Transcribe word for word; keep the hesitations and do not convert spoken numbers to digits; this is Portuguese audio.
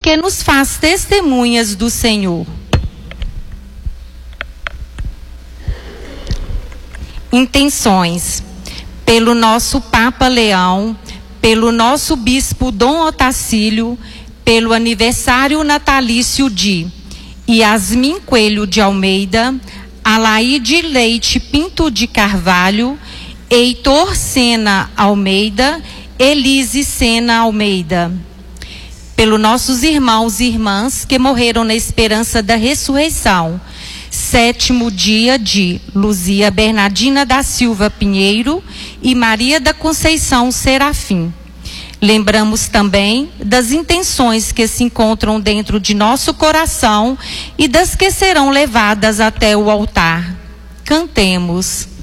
que nos faz testemunhas do Senhor. Intenções. Pelo nosso Papa Leão, pelo nosso Bispo Dom Otacílio, pelo aniversário natalício de Yasmin Coelho de Almeida, Alaide Leite Pinto de Carvalho, Heitor Sena Almeida, Elise Sena Almeida. Pelos nossos irmãos e irmãs que morreram na esperança da ressurreição. Sétimo dia de Luzia Bernardina da Silva Pinheiro e Maria da Conceição Serafim. Lembramos também das intenções que se encontram dentro de nosso coração e das que serão levadas até o altar. Cantemos.